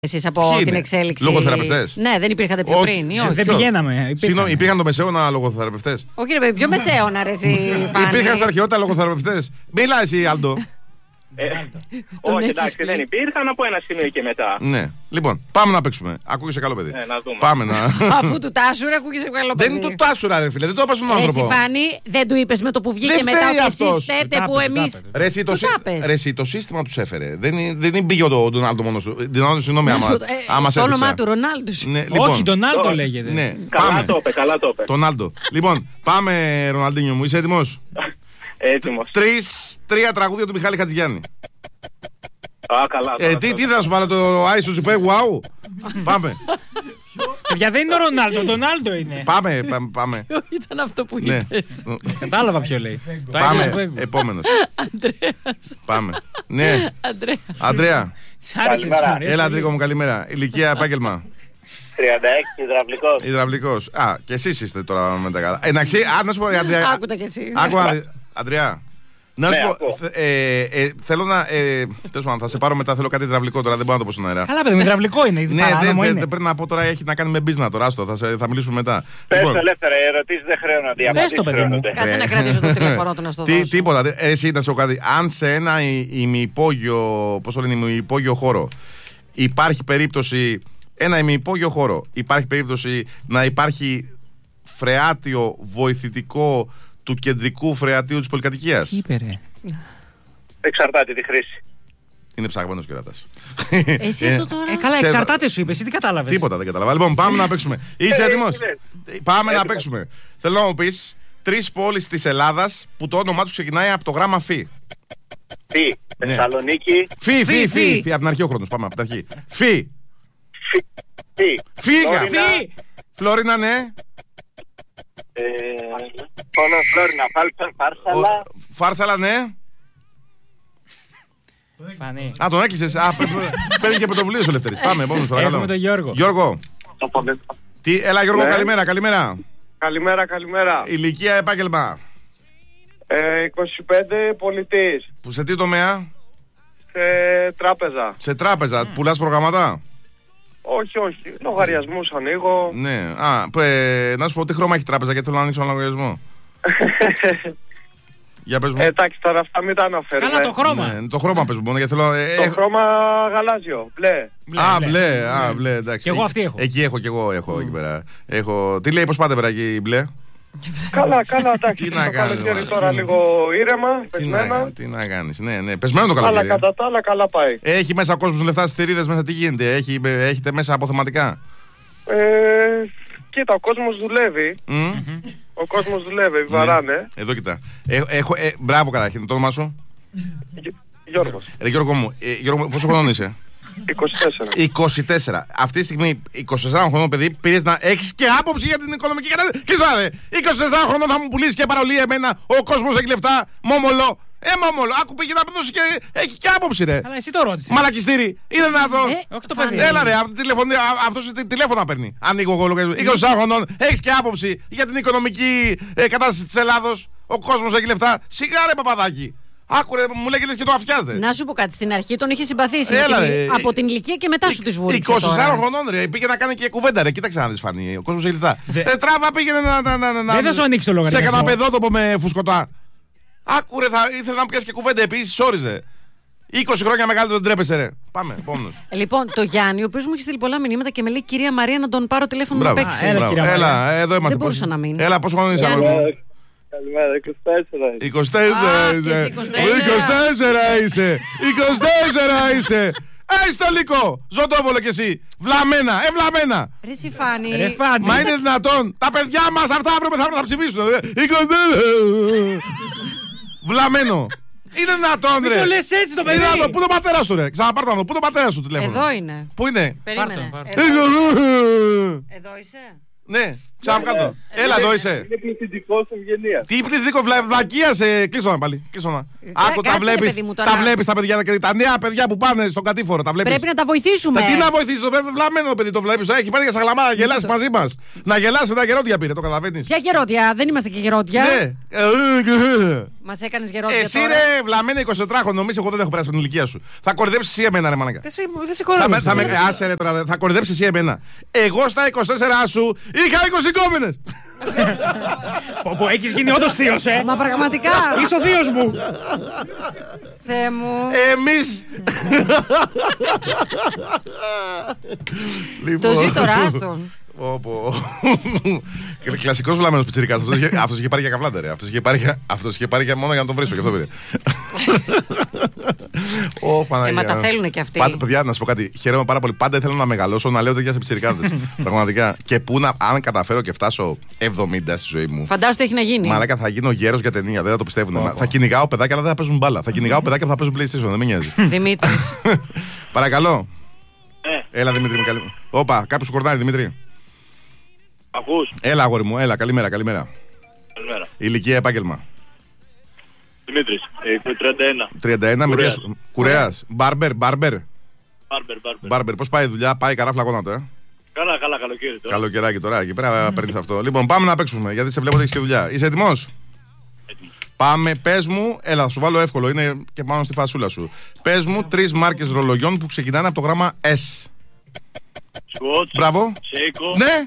Εσείς από την εξέλιξη. Λογοθεραπευτές. Ναι, δεν υπήρχατε πιο πριν. Ή όχι. Δεν πηγαίναμε. Συγγνώμη, υπήρχαν το μεσαίωνα λογοθεραπευτές. Όχι, ρε παιδί, πιο μεσαίωνα, ρε εσύ. Υπήρχαν στα αρχαιότητα λογοθεραπευτές. Μιλά εσύ, Άλντο. Όχι, εντάξει, δεν υπήρχαν από ένα σημείο και μετά. Ναι. Λοιπόν, πάμε να παίξουμε. Ακούγεσαι καλό παιδί. Να δούμε. Πάμε να. Αφού του τάσουρα, ακούγεσαι καλό παιδί. Δεν είναι το τάσουρα, ρε φίλε. Δεν το είπα στον άνθρωπο. Εσύ, Φάνη, δεν του είπες με το που βγήκε μετά ότι εσείς θέτε που εμείς. Ρε εσύ, το σύστημα τους έφερε. Δεν πήγε ο Ντονάλντο μόνος του. Συγγνώμη, άμα σε το όνομά του Ρονάλντο. Όχι, Ντονάλντο λέγεται. Καλά το είπε, καλά το είπε. Τονάλντο. Λοιπόν, πάμε, Ροναλντίνιο μου. Είσαι έτοιμος? Έτοιμος. 3 τραγούδια του Μιχάλη Χατζηγιάννη. Καλά. Τι θα σου βάλω, το Άισο σου πει, wow. Πάμε. Για δεν είναι ο Ρονάλντο, ο Ντονάλντο είναι. Πάμε. Ήταν αυτό που είπες. Κατάλαβα ποιο λέει. Πάμε, επόμενος. Αντρέας. Πάμε. Ναι. Αντρέα. Έλα, Αντρίκο μου, καλημέρα. Ηλικία, επάγγελμα? 36, υδραυλικός. Και εσείς είστε τώρα με τα καλά. Εντάξει, να σου πω, Αντρέα. Άκουτα κι εσύ. Αντρέα. Να σου πω, θέλω να. Τέλος πάντων, θα σε πάρω μετά. Θέλω κάτι υδραυλικό τώρα, δεν μπορώ να το πω στον αέρα. Καλά, παιδί, υδραυλικό είναι. Ναι, δεν πρέπει να πω τώρα, έχει να κάνει με business τώρα. Άστο, θα μιλήσουμε μετά. Πες ελεύθερα, οι ερωτήσεις δεν χρειάζονται. Δες το, παιδί μου. Κάτσε να κρατήσω το τηλέφωνο του να στο δώσω. Τίποτα. Εσύ να σου πω κάτι. Αν σε ένα ημιυπόγειο, πώς το λένε, ημιυπόγειο χώρο, υπάρχει περίπτωση. Ένα ημιυπόγειο χώρο, υπάρχει περίπτωση να υπάρχει φρεάτιο βοηθητικό του κεντρικού φρεατίου της πολυκατοικίας? Τι είπε, ρε? Εξαρτάται τη χρήση. Είναι ψαγμένος κερατάς. Εσύ αυτό τώρα. Καλά, εξαρτάται σου είπε, εσύ τι κατάλαβες? Τίποτα δεν κατάλαβα. Λοιπόν, πάμε να παίξουμε. Είσαι έτοιμος? Πάμε να παίξουμε. Θέλω να μου πεις 3 πόλεις της Ελλάδας που το όνομά τους ξεκινάει από το γράμμα Φι. Φι. Θεσσαλονίκη. Φι. Από την αρχή ο χρόνος. Πάμε από την αρχή. Φι. Φίγα. Φλόρινα, ναι. Φλόρινα, Φάρσαλα. Φάρσαλα, ναι. Φανή. Τον έκλεισες. Παίρνει και πρωτοβουλίες ο Λευτέρης. Πάμε, επόμενος παρακαλώ. Έχουμε τον Γιώργο. Γιώργο. Έλα, Γιώργο, καλημέρα. Καλημέρα. Ηλικία, επάγγελμα? 25, πολιτής. Που σε τι τομέα? Σε τράπεζα. Σε τράπεζα. Πουλάς προγραμματά? Όχι. Λογαριασμούς ανοίγω. Ναι. Να σου πω τι χρώμα έχει η τράπεζα, γιατί θέλω να ανοίξω ένα λογαριασμό. Για πες μου. Εντάξει, τώρα αυτά μην τα αναφέρουμε. Καλά, το χρώμα. Ναι, το χρώμα πες μου μόνο, γιατί θέλω. Το χρώμα γαλάζιο, μπλε. Μπλε, εντάξει. Και εγώ αυτή έχω. Εκεί έχω, και εγώ έχω εκεί πέρα. Τι λέει, πώς πάτε πέρα εκεί, μπλε? Καλά, εντάξει. Τι να κάνεις τώρα λίγο ήρεμα, πεσμένα. Τι να κάνεις, ναι, πεσμένο το καλοκαίρι. Αλλά κατά τα άλλα καλά πάει. Έχει μέσα κόσμος λεφτά στις θηρίδες μέσα, τι γίνεται, έχετε μέσα αποθεματικά? Κοίτα, ο κόσμος δουλεύει. Ο κόσμος δουλεύει, βαράνε. Εδώ κοιτά. Μπράβο καταρχήν, το όνομά σου? Γιώργος. Γιώργο μου, πόσο χρόνο είσαι? 24. Αυτή τη στιγμή, 24 χρονών παιδί, πήρες να έχεις και άποψη για την οικονομική κατάσταση. Κλειστάτε! 24 χρονών θα μου πουλήσεις και παρολί εμένα. Ο κόσμος έχει λεφτά. Μόμολο. Μόμολο. Άκου πήγε να δώσει και έχει και άποψη, ρε. Αλλά εσύ το ρώτησες. Μαλακιστήρι. Είναι δυνατόν? Όχι το παιδί. Έλα, ρε. Αυτό τηλέφωνα παίρνει. Ανοίγω εγώ λογαριασμό. 24 χρονών έχεις και άποψη για την οικονομική κατάσταση της Ελλάδος. Ο κόσμος έχει λεφτά. Σιγά, ρε, παπαδάκι. Άκουρε, μου λέγεται και το αφιάζεται. Να σου πω κάτι, στην αρχή τον είχε συμπαθήσει. Από την ηλικία και μετά σου τη βούλησε. 24 χρονών, ρε. Πήγε να κάνει και κουβέντα, ρε. Κοίταξε να δεις, Φανή. Ο κόσμος έχει λεφτά. Τράβα, πήγαινε να. Δεν θα σου ανοίξει το λογαριασμό. Σε κανένα παιδότοπο με φουσκωτά. Άκουρε, ήθελε να πιάσει και κουβέντα. Επίσης, όριζε. 20 χρόνια μεγαλύτερο δεν τρέπεσαι, ρε. Πάμε, επόμενος. Λοιπόν, το Γιάννη, ο οποίος μου έχει στείλει πολλά μηνύματα και με λέει κυρία Μαρία να τον πάρω τηλέφωνο να παίξει. Έλα, εδώ είμαστε. Δεν μπορούσα να μείνω. Έλα, πόσο χρόνο είσαι, Καλημέρα, 24 είσαι. 24 είσαι. Στο λύκο. Ζωντόβολο κι εσύ. Βλαμμένα, ευλαμμένα. Ρε Σιφάνη. Μα είναι δυνατόν? Τα παιδιά μας αυτά αύριο μεθαύριο θα ψηφίσουν. 24. Βλαμμένο. Είναι δυνατόν, ρε? Μην το λες έτσι το παιδί. Πού είναι ο πατέρας του, ρε? Ξαναπάρ' το. Πού είναι ο πατέρας του τηλέφωνο? Εδώ είναι. Πού είναι? Περίμενε. Εδώ Εδώ είσαι. Ναι, ξανακάτω. Έλα εδώ είσαι. Είναι πληθυντικός ευγενίας. Τι πληθυντικό βλακίας, κλείσω να πάλι. Άκου, τα κάτσε, βλέπεις. παιδί μου, τώρα. Τα βλέπεις τα παιδιά, τα νέα παιδιά που πάνε στον κατήφορο. Τα βλέπεις. Πρέπει να τα βοηθήσουμε. Τι να βοηθήσει, το βλέπει βλαμμένο το παιδί, το βλέπει. Έχει πάρει για σαγλαμά να γελάσει μαζί μα. Να γελάσει με τα γερόντια πήρε, το καταλαβαίνει. Ποια γερόντια, δεν είμαστε και γερόντια. Ναι. Μα έκανε γερόντια. Εσύ τώρα. ρε βλαμμένη 24χρονο, νομίζει εγώ δεν έχω περάσει από την ηλικία σου. Θα κορυδέψει εσύ εμένα, ρε μαλάκα. Δεν σε κορεύω. Άσε ρε τώρα, θα κορυδέψει εσύ εμένα. Εγώ στα 24 σου είχα 20 κόμενες. Πω, έχεις γίνει όντως θείος, Μα πραγματικά. Είσαι ο θείος μου. Θεέ μου. Εμείς. Το ζήτω ράστον. Κλασικός βλαμμένος πιτσιρικάς. Αυτός είχε πάρει για καβλάντα, ρε. Αυτός είχε πάρει μόνο για να τον βρίσω. Γι' αυτό πήρε. Μα τα θέλουν και αυτοί. Πάντα, παιδιά, να σου πω κάτι. Χαίρομαι πάρα πολύ. Πάντα ήθελα να μεγαλώσω, να λέω τέτοια σε πιτσιρικάδες. Πραγματικά. Και πού να, αν καταφέρω και φτάσω 70 στη ζωή μου. Φαντάζομαι τι έχει να γίνει. Μαλάκα, θα γίνω γέρος για ταινία. Δεν θα το πιστεύουν. Θα κυνηγάω παιδάκια, αλλά δεν θα παίζουν μπάλα. Θα κυνηγάω παιδάκια που θα παίζουν PlayStation. Δεν με νοιάζει. Δημήτρης. Παρακαλώ. Έλα, Δημήτρη μου, καλή. Όπα, κάποιο σου κορδάρει, Δημήτρη. Ακούς. Έλα, αγόρι μου, έλα, καλημέρα. Καλημέρα. Ηλικία, επάγγελμα. Δημήτρης, 31, Μυρίας. Κουρέας. Μπάρμπερ. Μπάρμπερ. Πώς πάει η δουλειά, πάει καράφλα γόνατο, Καλά, καλοκαίρι τώρα. Καλοκαιράκι τώρα, εκεί πέρα παίρνεις αυτό. Λοιπόν, πάμε να παίξουμε, γιατί σε βλέπω ότι έχεις και δουλειά. Είσαι έτοιμος? Πάμε, πες μου, έλα, θα σου βάλω εύκολο, είναι και πάνω στη φασούλα σου. Πες μου 3 μάρκες ρολογιών που ξεκινάνε από το γράμμα S. Σκοτς. Μπράβο. Σέικο. Ναι.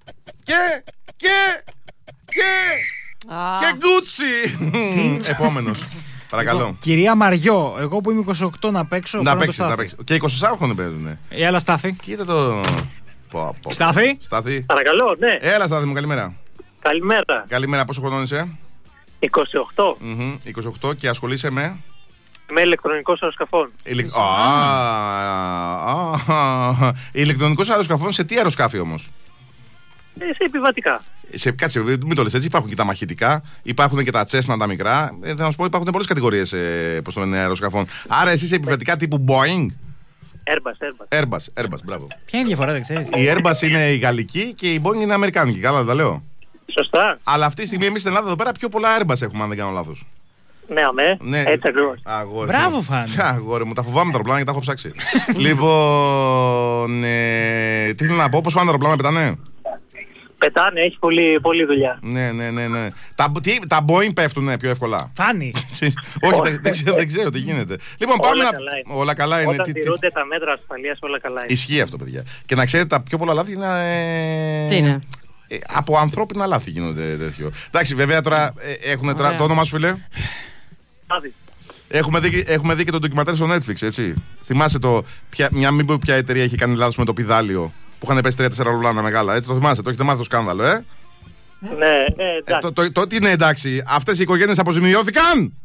Και Gucci. Επόμενος. Παρακαλώ. Κυρία Μαριό, εγώ που είμαι 28 να παίξω. Να παίξεις. Και 24χρονοι παίζουνε. Έλα, Στάθη. Κοίτα το. Στάθη. Στάθη. Παρακαλώ, ναι. Έλα, Στάθη μου, καλημέρα. Καλημέρα. Καλημέρα, πόσο χρονών είσαι? 28. 28 και ασχολείσαι με ηλεκτρονικός αεροσκαφών. Ηλεκτρονικός αεροσκαφών σε τι αεροσκάφη όμως? Σε επιβατικά. Κάτσε, μην το λες έτσι. Υπάρχουν και τα μαχητικά, υπάρχουν και τα τσέσνα τα μικρά. Θα σου πω, υπάρχουν πολλές κατηγορίες αεροσκαφών. Άρα εσύ είσαι επιβατικά τύπου Boeing. Airbus, μπράβο. Ποια είναι η διαφορά, δεν ξέρεις? Η Airbus είναι η γαλλική και η Boeing είναι η αμερικάνικη. Καλά, δεν τα λέω? Σωστά. Αλλά αυτή τη στιγμή εμείς στην Ελλάδα εδώ πέρα πιο πολλά Airbus έχουμε, αν δεν κάνω λάθος. Ναι, έτσι ακριβώς. Μπράβο, Φάνη. Αγόρι μου, τα φοβάμαι τα αεροπλάνα γιατί τα έχω ψάξει. Λοιπόν, τι θέλω να πω, πώς πάνε τα αεροπλάνα, πετάνε? Πετάνε, έχει πολλή δουλειά. Ναι. Τα Boeing πέφτουν πιο εύκολα. Φάνη. Όχι, δεν ξέρω τι γίνεται. Λοιπόν, πάμε να. Όλα καλά είναι. Όταν τηρούνται τα μέτρα ασφαλείας, όλα καλά είναι. Ισχύει αυτό, παιδιά. Και να ξέρετε, τα πιο πολλά λάθη είναι. Τι είναι? Από ανθρώπινα λάθη γίνονται τέτοιο. Εντάξει, βέβαια τώρα έχουν. Το όνομα σου, φίλε? Έχουμε δει και το ντοκιμαντέρ στο Netflix, έτσι. Θυμάσαι μην πω ποια εταιρεία έχει κάνει λάθος με το πηδάλιο που είχαν πέσει 3-4 αεροπλάνα μεγάλα, έτσι το θυμάσαι, το έχετε μάθει το σκάνδαλο, Ναι, εντάξει. Τι είναι εντάξει, αυτές οι οικογένειες αποζημιώθηκαν?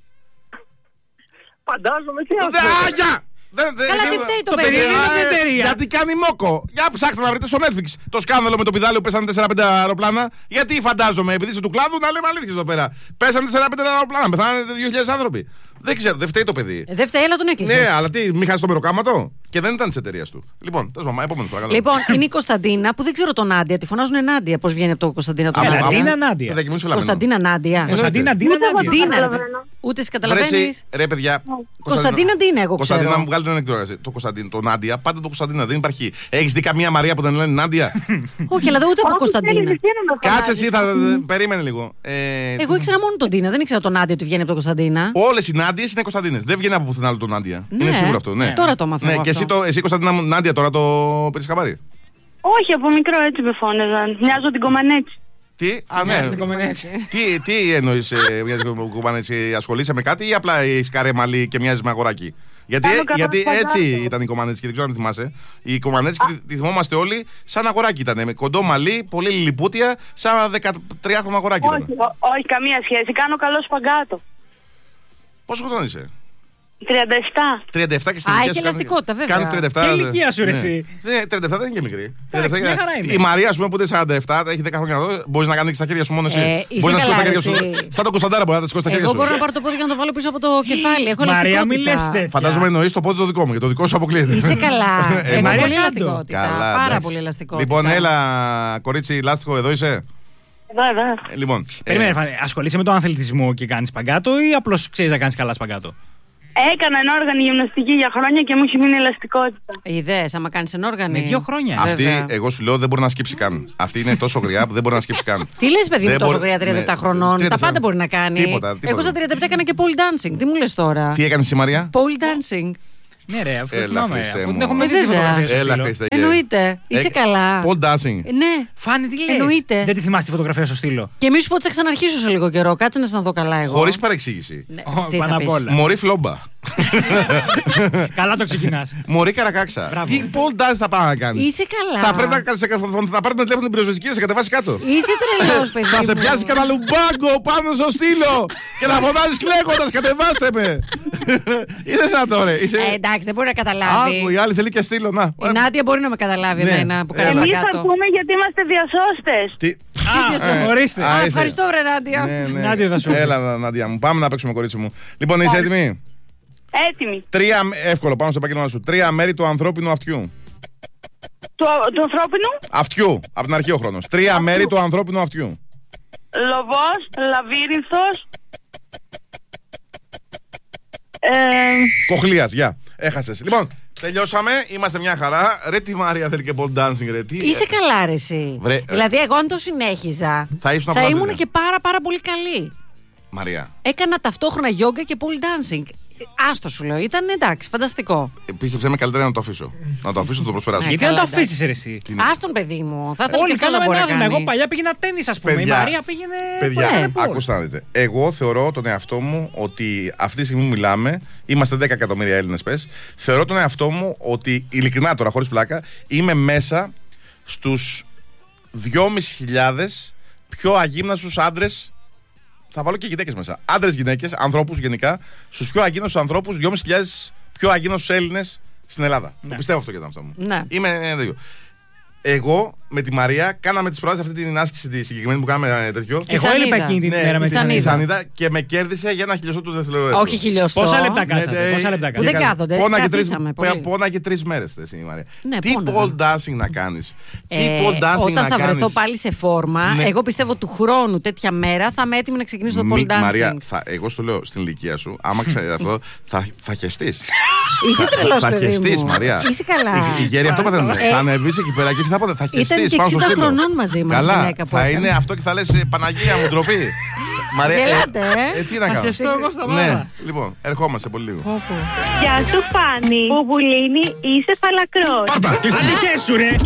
Φαντάζομαι και αυτό. Καλά, τι φταίει το παιδί? Γιατί κάνει μόκο. Για ψάχτε να βρείτε στο Netflix το σκάνδαλο με το πηδάλιο που πέσανε 4-5 αεροπλάνα. Γιατί φαντάζομαι, επειδή είσαι του κλάδου, να λέμε αλήθειες εδώ πέρα. Πέσανε 4-5 αεροπλάνα, πεθάνανε 2.000 άνθρωποι. Δεν ξέρω, δεν φταίει το παιδί. Δεν φταίει, αλλά τον έκλεισε. Ναι, αλλά τι, μην χάσει το μεροκάματο. Και δεν ήταν τη εταιρεία του. Λοιπόν, τέλος πάντων, επόμενο παρακαλώ. Λοιπόν, είναι η Κωνσταντίνα που δεν ξέρω τον Νάντια. Τη φωνάζουν Νάντια. Πώς βγαίνει από το Κωνσταντίνα τον Νάντια? Κωνσταντίνα Νάντια. Κωνσταντίνα Νάντια. Ούτε εσύ καταλαβαίνεις. Ρε παιδιά. Κωνσταντίνα τι είναι, εγώ ξέρω. Κωνσταντίνα μου βγάλει τον εκτρόγαση. Το Νάντια, πάντα το Κωνσταντίνα. Δεν υπάρχει. Έχεις δει καμία Μαρία που δεν λένε Νάντια? Όχι, αλλά ούτε από Κωνσταντίνα. Κάτσε εσύ, περίμενε λίγο. Εγώ ήξερα μόνο τον Τίνα, δεν ήξερα τον Νάντια ότι βγαίνει από το Κωνσταντίνα. Όλες οι Νάντιες είναι Κωνσταντίνες. Δεν βγαίνει από πουθενά άλλο τον Νάντια. Είναι σίγουρο αυτό. Τώρα το μαθαίνω. Ναι, και εσύ Κωνσταντίνα μου, Νάντια, τώρα το πήρες χαμπάρι? Όχι, από μικρό έτσι με φώναζαν. Μοιάζω την Κομμανέτσι. Τι, τι εννοείς για την Κομμανέτσι? Ασχολείσαι με κάτι ή απλά έχεις καρέ μαλλί και μοιάζεις με αγοράκι? Γιατί έτσι ήταν η Κομμανέτσι και δεν ξέρω αν θυμάσαι. Η Κομμανέτσι τη θυμόμαστε όλοι σαν αγοράκι ήταν. Με κοντό μαλλί, πολύ λιλιπούτια, σαν 13χρονο αγοράκι ήταν. Όχι, καμία σχέση. Κάνω καλό σπαγκάτο. Πόσο χρόνο είσαι? 37 και στην ηλικία έχει ελαστικότητα, βέβαια. Κάνεις 37. Και ηλικία σου, ρε εσύ. 37 δεν είναι και μικρή. Είναι. Η Μαρία, α πούμε, που είναι 47, έχει 10 χρόνια εδώ, μπορεί να κάνει τα χέρια σου μόνο εσύ. Μπορεί να σηκώσει τα χέρια σου. Σαν τον Κωνσταντάρα μπορεί να τα σηκώσει τα χέρια σου. Εγώ μπορώ να πάρω το πόδι και να το βάλω πίσω από το κεφάλι. Έχω Μαρία, μην λες ελαστικότητα. τέτοια. Φαντάζομαι εννοεί το πόδι το δικό μου, και το δικό σου αποκλείεται. Είσαι καλά. Έχω Μαρία, πολύ κάτω. ελαστικότητα. Πάρα πολύ ελαστικότητα. Λοιπόν, έλα, κορίτσι, λάστιχο, εδώ είσαι. Εδώ. Λοιπόν. Περίμενε, ασχολείσαι με τον αθλητισμό και κάνεις σπαγκάτο ή απλώς ξέρεις να κάνεις καλά σπαγκάτο? Έκανα ενόργανη γυμναστική για χρόνια και μου έχει μείνει ελαστικότητα. Ιδέες, άμα κάνεις ενόργανη. Με 2 χρόνια. Αυτή, εγώ σου λέω, δεν μπορεί να σκύψει καν. Αυτή είναι τόσο γριά που δεν μπορεί να σκύψει καν. Τι λες, παιδί μου, τόσο γριά 37 χρονών? Τα πάντα μπορεί να κάνει. Τίποτα. Εγώ στα 37 έκανα και pole dancing. Τι μου λες τώρα? Τι έκανες η Μαρία? Pole dancing. Ναι, ρε, αφού Έλα, θυμάμαι. Χριστέ Αφού μου. την έχουμε δει τη φωτογραφία σου. Έλα, στείλω. Χριστέ. Εννοείται. Είσαι καλά. Pole dancing. Ναι. Φάνη, τι λέει. Εννοείται. Δεν τη θυμάσαι τη φωτογραφία στο στείλω. Και μη σου πω ότι θα ξαναρχίσω σε λίγο καιρό. Κάτσε να σε δω καλά εγώ. Χωρίς παρεξήγηση. Ναι, Ω, τι πάνω θα απ' πεις? όλα. Μωρή φλόμπα. Καλά το ξεκινάς. Μωρή καρακάξα. Μπράβο. Τι pole dance θα πάει να κάνεις? Είσαι καλά. Θα πρέπει να πάρουμε τηλέφωνο την πυροσβεστική να σε κατεβάσει κάτω. Είσαι τρελός, παιδί. Θα σε μου. πιάσει κανένα λουμπάγκο πάνω στο στήλο και να φωνάζεις κλαίγοντας, κατεβάστε με. Είναι δυνατό, ρε. Εντάξει, δεν μπορεί να καταλάβει. Άκου, η άλλη θέλει και στήλο. Να. Η Νάντια μπορεί να με καταλάβει Ναι. εμένα που κάνει Έλα. Εμείς θα κάτω. πούμε γιατί είμαστε διασώστες. Τι. Ορίστε. Α, είσαι. Ευχαριστώ, ρε Νάντια. Ναι, ναι. Νάντια, θα σου πει. Έλα, Νάντια μου. Πάμε να παίξουμε, κορίτσι μου. Λοιπόν, είσαι έτοιμη? Έτοιμοι. Εύκολο, πάνω στο επάγγελμά σου. 3 μέρη του ανθρώπινου αυτιού. Του ανθρώπινου. Αυτιού, από την αρχή ο χρόνος. 3 μέρη του ανθρώπινου αυτιού. Λοβός, λαβύρινθος. Κοχλίας, γεια. Έχασες. Λοιπόν, τελειώσαμε. Είμαστε μια χαρά. Ρε τη Μαρία θέλει και pole dancing, ρε. Τι... Είσαι καλά, ρε εσύ. Δηλαδή, εγώ αν το συνέχιζα, θα ήμουν και πάρα πολύ καλή. Μαρία. Έκανα ταυτόχρονα γιόγκα και pole dancing. Άστο σου λέω, ήταν εντάξει, φανταστικό. Πίστεψε με, καλύτερα να το αφήσω. Να το αφήσω, να το προσπεράσω. Γιατί να το αφήσεις, ρε εσύ? Άστον, παιδί μου. Θα ήθελα Όλοι και αυτό να κάναμε μπορεί να ένα άθλημα. κάνει. Εγώ παλιά πήγαινα τένις, ας πούμε. Η Μαρία πήγαινε. Παιδιά, ακούστε να δείτε. Εγώ θεωρώ τον εαυτό μου ότι αυτή τη στιγμή μιλάμε, είμαστε 10 εκατομμύρια Έλληνες, πες. Θεωρώ τον εαυτό μου ότι, ειλικρινά τώρα, χωρίς πλάκα, είμαι μέσα στους 2.500 πιο αγύμναστους άντρες. Θα βάλω και γυναίκες μέσα. Άντρες, γυναίκες, ανθρώπους γενικά, στους πιο αγύμναστους ανθρώπους, 2.500 πιο αγύμναστους Έλληνες στην Ελλάδα. Ναι. Το πιστεύω αυτό για τον εαυτό μου. Ναι. Είμαι δύο. Εγώ με τη Μαρία κάναμε τις πρώτες αυτή την άσκηση τη συγκεκριμένη που κάναμε τέτοιο. Εγώ έλειπα εκείνη την μέρα με τη Σανίδα και με κέρδισε για 1 χιλιοστό του δευτερόλεπτου. Όχι χιλιοστό. Πόσα λεπτά κάτσατε? Που δεν κάθονται. Πόνα και 3 μέρες θες η Μαρία. Ναι, τι pole dancing να κάνεις? Τι pole dancing όταν να θα βρεθώ κάνεις? πάλι σε φόρμα, Ναι. εγώ πιστεύω του χρόνου τέτοια μέρα θα είμαι έτοιμη να ξεκινήσω το pole dancing. Μαρία, εγώ στο λέω στην ηλικία σου, άμα ξέρει αυτό, θα χεστείς. Είσαι τρελός, Θα παιδί χεστείς, μου. Μαρία. Είσαι καλά. Οι γέροι αυτό παθαίνουν. Θα ανεβείς εκεί πέρα και θα χεστείς πάνω στο Ήταν και 60 στήλο. χρονών μαζί μας Καλά, γυναίκα που θα έκανε. είναι αυτό και θα λες Παναγία μου, ντροπή. Μαρία, Γελάτε, τι να κάνω. χεστώ εγώ στα Ναι, μάνα. λοιπόν, ερχόμαστε πολύ λίγο. Γεια σου, Φάνη. Μπουμπουλίνη, είσαι φαλακρός. Πάρτα, κλείστε. Αντικές σου, ρε!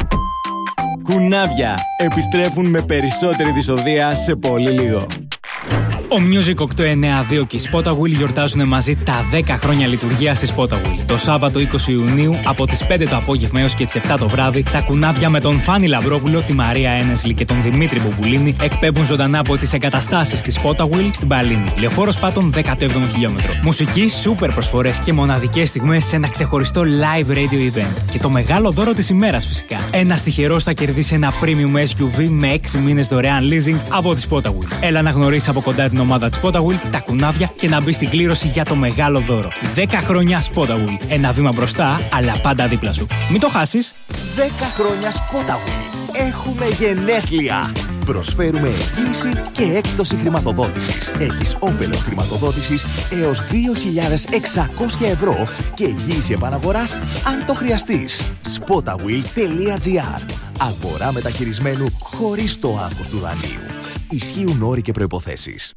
Κουνάβια επιστρέφουν με περισσότερη δυσοδεία σε πολύ λίγο. Ο Music 892 και η Spotawheel γιορτάζουν μαζί τα 10 χρόνια λειτουργίας της Spotawheel. Το Σάββατο 20 Ιουνίου από τις 5 το απόγευμα έως και τις 7 το βράδυ, τα κουνάβια με τον Φάνη Λαμπρόπουλο, τη Μαρία Ένεσλη και τον Δημήτρη Μπομπουλίνη εκπέμπουν ζωντανά από τις εγκαταστάσεις της Spotawheel στην Παλίνη. Λεωφόρος Πάτων 17ο χιλιόμετρο. Μουσική, σούπερ προσφορές και μοναδικές στιγμές σε ένα ξεχωριστό live radio event. Και το μεγάλο δώρο της ημέρας φυσικά. Ένας τυχερός θα κερδίσει ένα premium SUV με 6 μήνες δωρεάν leasing από τη Spotawheel. Έλα να γνωρίσεις από κοντά την ομάδα της Spotawheel, τα κουνάβια και να μπει στην κλήρωση για το μεγάλο δώρο. 10 χρόνια Spotawheel. Ένα βήμα μπροστά, αλλά πάντα δίπλα σου. Μην το χάσεις. 10 χρόνια Spotawheel. Έχουμε γενέθλια. Προσφέρουμε εγγύηση και έκπτωση χρηματοδότησης. Έχεις όφελος χρηματοδότησης έως 2.600 ευρώ και εγγύηση επαναγοράς αν το χρειαστείς. Spotawheel.gr. Αγορά μεταχειρισμένου χωρίς το άγχος του δανείου. Ισχύουν όροι και προϋποθέσεις.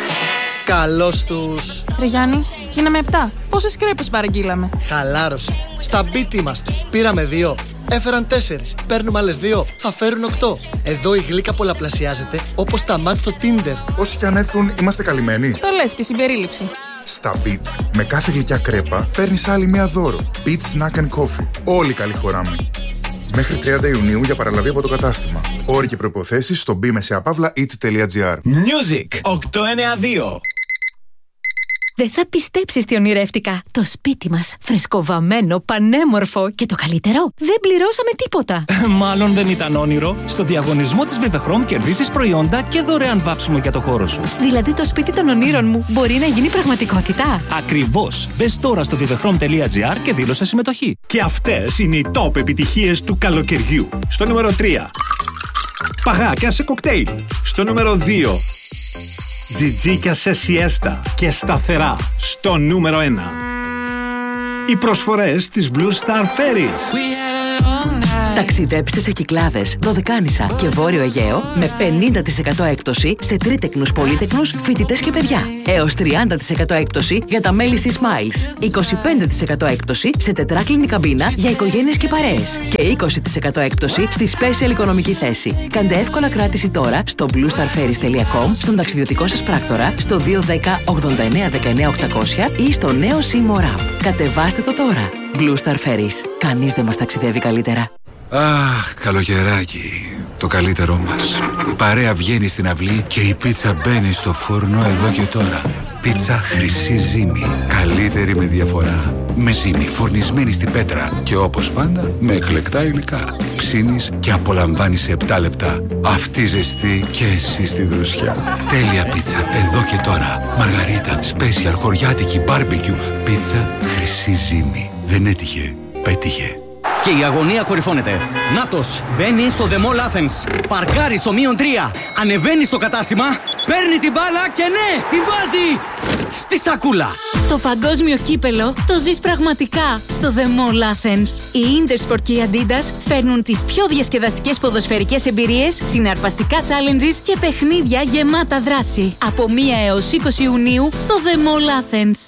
Καλώς τους. Ρε Γιάννη, γίναμε 7. Πόσες κρέπες παραγγείλαμε? Χαλάρωσε. Στα beat είμαστε. Πήραμε 2. Έφεραν 4. Παίρνουμε άλλες 2. Θα φέρουν 8. Εδώ η γλύκα πολλαπλασιάζεται όπως τα μάτς στο Tinder. Όσοι κι αν έρθουν, είμαστε καλυμμένοι. Το λες και συμπερίληψη. Στα Beat, με κάθε γλυκιά κρέπα παίρνεις άλλη μία δώρο. Beat Snack and Coffee. Όλοι καλή χωράμε. Μέχρι 30 Ιουνίου για παραλαβή από το κατάστημα. Όροι και προϋποθέσεις στο be-eat.gr. Music 892. Δεν θα πιστέψεις τι ονειρεύτηκα. Το σπίτι μας, φρεσκοβαμμένο, πανέμορφο και το καλύτερο, δεν πληρώσαμε τίποτα. Μάλλον δεν ήταν όνειρο. Στο διαγωνισμό της Vivechrom κερδίσεις προϊόντα και δωρεάν βάψιμο για το χώρο σου. Δηλαδή το σπίτι των ονείρων μου μπορεί να γίνει πραγματικότητα. Ακριβώς. Μπες τώρα στο vivechrom.gr και δήλωσε συμμετοχή. Και αυτές είναι οι top επιτυχίες του καλοκαιριού. Στο νούμερο 3. Παγάκια σε κοκτέιλ. Στο νούμερο 2. Τζιτζίκια σε σιέστα και σταθερά. Στο νούμερο 1. Οι προσφορές της Blue Star Ferries. Ταξιδέψτε σε Κυκλάδες, Δωδεκάνησα και Βόρειο Αιγαίο με 50% έκπτωση σε τρίτεκνους, πολύτεκνους, φοιτητές και παιδιά. Έως 30% έκπτωση για τα μέλη Sea Smiles. 25% έκπτωση σε τετράκλινη καμπίνα για οικογένειες και παρέες. Και 20% έκπτωση στη special οικονομική θέση. Κάντε εύκολα κράτηση τώρα στο bluestarferries.com, στον ταξιδιωτικό σας πράκτορα, στο 210 89 19 800 ή στο νέο Seymour App. Κατεβάστε το τώρα. Blue Star Ferries. Κανείς δεν μας ταξιδεύει καλύτερα. Αχ, καλοκαιράκι. Το καλύτερό μας. Η παρέα βγαίνει στην αυλή και η πίτσα μπαίνει στο φούρνο εδώ και τώρα. Πίτσα Χρυσή Ζύμη. Καλύτερη με διαφορά. Με ζύμη φουρνισμένη στην πέτρα. Και όπως πάντα με εκλεκτά υλικά. Ψήνεις και απολαμβάνεις σε 7 λεπτά. Αυτή ζεστή και εσύ στη δροσιά. Τέλεια πίτσα εδώ και τώρα. Μαργαρίτα, special, χωριάτικη, barbecue. Πίτσα Χρυσή Ζύμη. Δεν έτυχε, πέτυχε. Και η αγωνία κορυφώνεται. Νάτος μπαίνει στο The Mall Athens. Παρκάρει στο -3. Ανεβαίνει στο κατάστημα. Παίρνει την μπάλα και ναι, τη βάζει στη σακούλα. Το παγκόσμιο κύπελο το ζεις πραγματικά στο The Mall Athens. Η Intersport και η Adidas φέρνουν τις πιο διασκεδαστικές ποδοσφαιρικές εμπειρίες, συναρπαστικά challenges και παιχνίδια γεμάτα δράση. Από 1 έως 20 Ιουνίου στο The Mall Athens.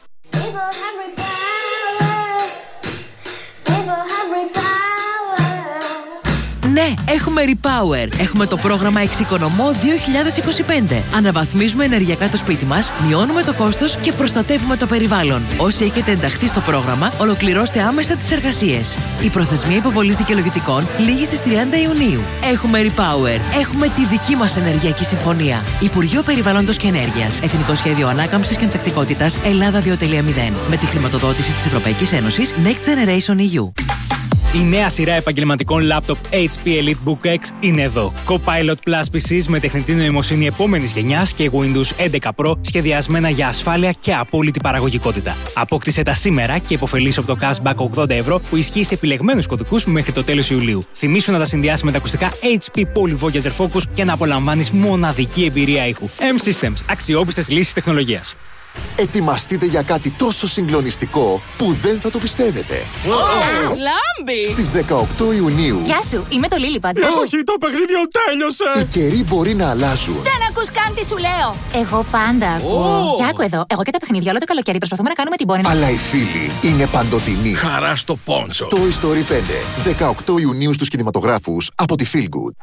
Ναι, έχουμε Repower. Έχουμε το πρόγραμμα Εξοικονομώ 2025. Αναβαθμίζουμε ενεργειακά το σπίτι μας, μειώνουμε το κόστος και προστατεύουμε το περιβάλλον. Όσοι έχετε ενταχθεί στο πρόγραμμα, ολοκληρώστε άμεσα τις εργασίες. Η προθεσμία υποβολής δικαιολογητικών λήγει στις 30 Ιουνίου. Έχουμε Repower. Έχουμε τη δική μας ενεργειακή συμφωνία. Υπουργείο Περιβάλλοντος και Ενέργειας. Εθνικό Σχέδιο Ανάκαμψης και Ανθεκτικότητας Ελλάδα 2.0. Με τη χρηματοδότηση της Ευρωπαϊκής Ένωσης Next Generation EU. Η νέα σειρά επαγγελματικών λάπτοπ HP EliteBook X είναι εδώ. Copilot Plus PCs με τεχνητή νοημοσύνη επόμενης γενιάς και Windows 11 Pro σχεδιασμένα για ασφάλεια και απόλυτη παραγωγικότητα. Απόκτησε τα σήμερα και υποφελείς από το cashback 80 ευρώ που ισχύει σε επιλεγμένους κωδικούς μέχρι το τέλος Ιουλίου. Θυμήσου να τα συνδυάσεις με τα ακουστικά HP Poly Voyager Focus για να απολαμβάνεις μοναδική εμπειρία ήχου. M-Systems. Αξιόπιστες λύσεις τεχνολογίας. Ετοιμαστείτε για κάτι τόσο συγκλονιστικό που δεν θα το πιστεύετε. Λάμπη! Στις 18 Ιουνίου. Γεια σου, είμαι το Lillipad. Όχι, το παιχνίδι τέλειωσε! Οι καιροί μπορεί να αλλάζουν. Δεν ακούς καν τι σου λέω! Εγώ πάντα ακούω. Και άκου εδώ, εγώ και τα παιχνίδια όλο το καλοκαίρι προσπαθούμε να κάνουμε την πόνη μας. Αλλά οι φίλοι είναι παντοτινοί. Χαρά στο πόντσο. Toy Story 5. 18 Ιουνίου στους κινηματογράφους από τη Feel Good.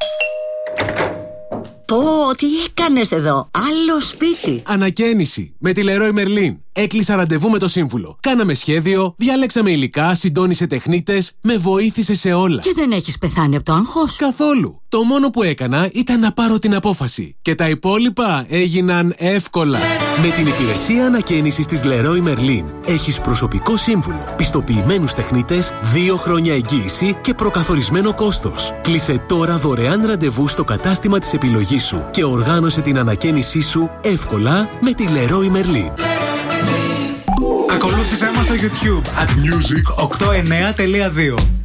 Πω, τι έκανες εδώ, άλλο σπίτι. Ανακαίνιση με τη Leroy Merlin. Έκλεισα ραντεβού με το σύμβουλο. Κάναμε σχέδιο, διάλεξαμε υλικά, συντόνισε τεχνίτες, με βοήθησε σε όλα. Και δεν έχεις πεθάνει από το άγχος? Καθόλου. Το μόνο που έκανα ήταν να πάρω την απόφαση. Και τα υπόλοιπα έγιναν εύκολα. Με την υπηρεσία ανακαίνισης της Leroy Merlin έχεις προσωπικό σύμβουλο, πιστοποιημένους τεχνίτες, 2 χρόνια εγγύηση και προκαθορισμένο κόστος. Κλείσε τώρα δωρεάν ραντεβού στο κατάστημα της επιλογής σου και οργάνωσε την ανακαίνισή σου εύκολα με τη Leroy Merlin. Ακολούθησέ μας στο YouTube @music892.